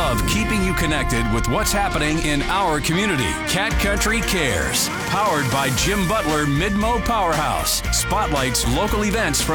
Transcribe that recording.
love keeping you connected with what's happening in our community. Cat Country Cares, powered by Jim Butler Midmo Powerhouse, spotlights local events from